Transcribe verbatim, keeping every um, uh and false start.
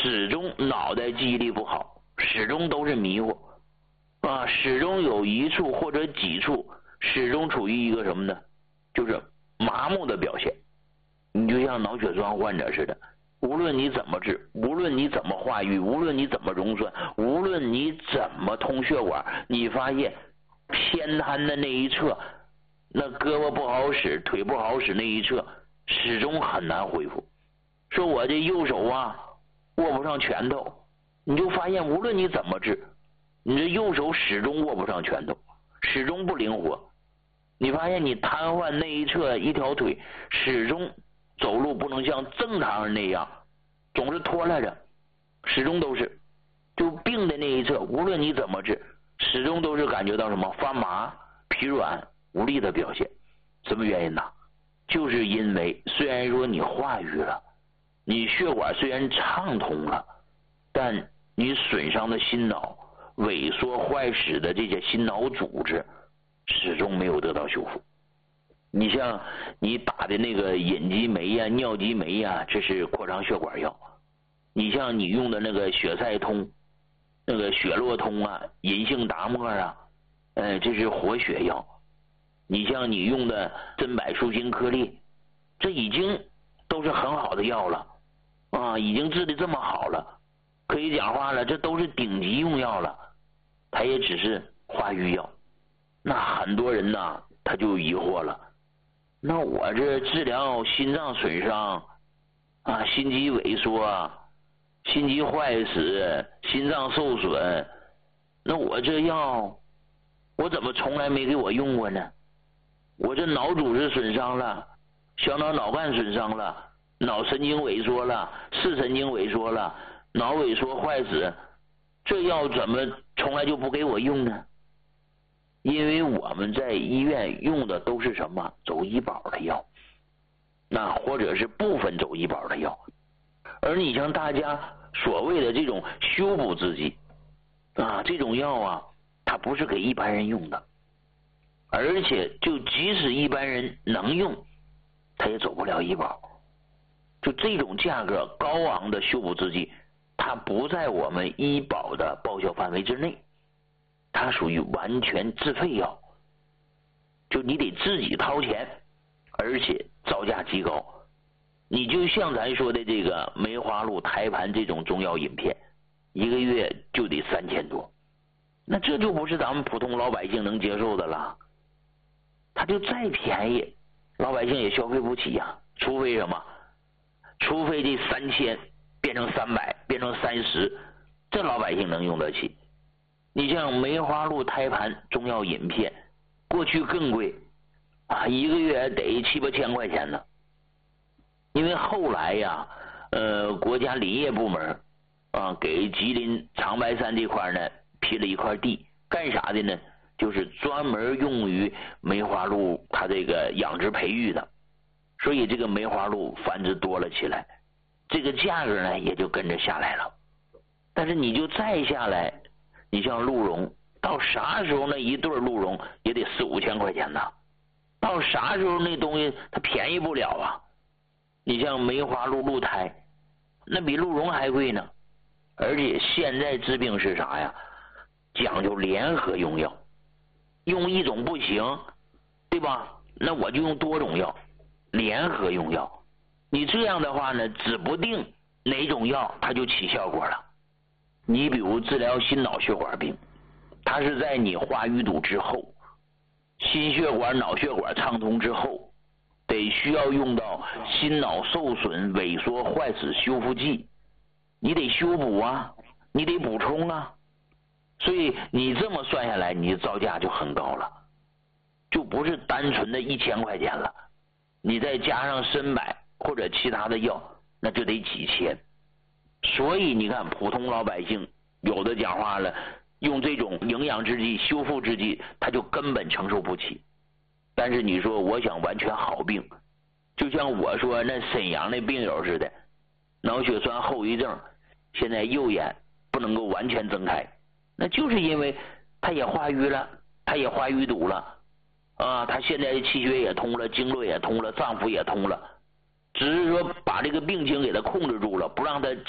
始终脑袋记忆力不好，始终都是迷糊啊，始终有一处或者几处始终处于一个什么呢？就是麻木的表现。你就像脑血栓患者似的，无论你怎么治，无论你怎么化瘀，无论你怎么溶栓，无论你怎么通血管，你发现偏瘫的那一侧，那胳膊不好使，腿不好使那一侧始终很难恢复。说我这右手啊握不上拳头，你就发现无论你怎么治，你这右手始终握不上拳头，始终不灵活。你发现你瘫痪那一侧一条腿始终走路不能像正常人那样，总是拖拉着，始终都是就病的那一侧，无论你怎么治，始终都是感觉到什么发麻、疲软、无力的表现。什么原因呢？就是因为虽然说你化瘀了，你血管虽然畅通了，但你损伤的心脑、萎缩坏死的这些心脑组织始终没有得到修复。你像你打的那个隐激酶呀、尿激酶呀，这是扩张血管药；你像你用的那个血塞通、那个血络通啊、银杏达沫啊，呃，这是活血药；你像你用的珍柏舒心颗粒，这已经都是很好的药了啊，已经治得这么好了，可以讲话了，这都是顶级用药了，它也只是化瘀药。那很多人呢，他就疑惑了，那我这治疗心脏损伤啊、心肌萎缩、心肌坏死、心脏受损，那我这药我怎么从来没给我用过呢？我这脑组织损伤了，小脑脑干损伤了，脑神经萎缩了，视神经萎缩了，脑萎缩坏死，这药怎么从来就不给我用呢？因为我们在医院用的都是什么走医保的药，那或者是部分走医保的药，而你像大家所谓的这种修补制剂啊，这种药啊，它不是给一般人用的，而且就即使一般人能用，它也走不了医保。就这种价格高昂的修补制剂，它不在我们医保的报销范围之内，它属于完全自费药，就你得自己掏钱，而且造价极高。你就像咱说的这个梅花鹿胎盘这种中药饮片，一个月就得三千多，那这就不是咱们普通老百姓能接受的了。它就再便宜，老百姓也消费不起呀、啊。除非什么？除非这三千变成三百，变成三十，这老百姓能用得起。你像梅花鹿胎盘中药饮片，过去更贵啊，一个月得七八千块钱呢。因为后来呀，呃，国家林业部门啊，给吉林长白山这块呢批了一块地，干啥的呢？就是专门用于梅花鹿它这个养殖培育的，所以这个梅花鹿繁殖多了起来，这个价格呢也就跟着下来了。但是你就再下来，你像鹿茸，到啥时候那一对鹿茸也得四五千块钱呢？到啥时候那东西它便宜不了啊？你像梅花鹿鹿胎，那比鹿茸还贵呢。而且现在治病是啥呀？讲究联合用药，用一种不行，对吧？那我就用多种药，联合用药。你这样的话呢，指不定哪种药它就起效果了。你比如治疗心脑血管病，它是在你化瘀堵之后，心血管脑血管畅通之后，得需要用到心脑受损萎缩坏死修复剂，你得修补啊，你得补充啊，所以你这么算下来，你的造价就很高了，就不是单纯的一千块钱了，你再加上参柏或者其他的药，那就得几千。所以你看普通老百姓有的讲话了，用这种营养制剂修复制剂他就根本承受不起。但是你说我想完全好病，就像我说那沈阳那病友似的，脑血栓后遗症，现在右眼不能够完全睁开，那就是因为他也化瘀了，他也化瘀堵了啊，他现在气血也通了，经络也通了，脏腑也通了，只是说把这个病情给他控制住了，不让他